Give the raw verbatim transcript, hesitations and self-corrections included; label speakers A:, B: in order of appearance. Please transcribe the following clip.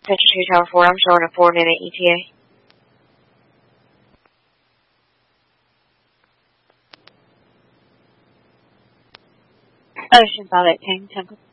A: Pitcher two Tower four, I'm showing a four minute E T A. Ocean five eighteen, Temple.